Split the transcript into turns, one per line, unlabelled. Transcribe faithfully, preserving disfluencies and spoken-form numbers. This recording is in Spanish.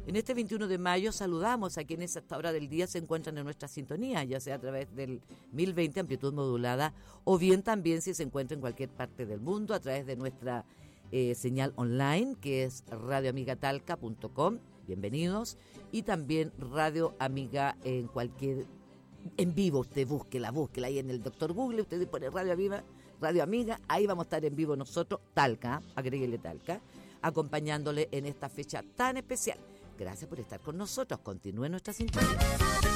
En este veintiuno de mayo saludamos a quienes a esta hora del día se encuentran en nuestra sintonía, ya sea a través del mil veinte amplitud modulada o bien también si se encuentra en cualquier parte del mundo a través de nuestra eh, señal online que es radio amiga talca punto com. Bienvenidos. Y también Radio Amiga en cualquier, en vivo, usted búsquela, búsquela ahí en el doctor Google, usted pone Radio Amiga, Radio Amiga, ahí vamos a estar en vivo nosotros, Talca, agréguele Talca, acompañándole en esta fecha tan especial. Gracias por estar con nosotros, continúe nuestra sintonía.